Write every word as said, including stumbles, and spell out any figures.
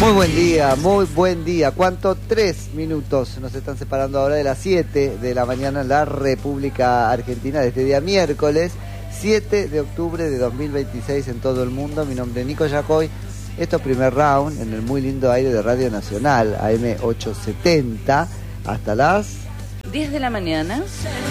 Muy buen día, muy buen día. ¿Cuánto? Tres minutos nos están separando ahora de las siete de la mañana en la República Argentina de este día miércoles, siete de octubre de dos mil veintiséis en todo el mundo. Mi nombre es Nico Yacoy. Esto es Primer Round en el muy lindo aire de Radio Nacional, A M ochocientos setenta, hasta las diez de la mañana.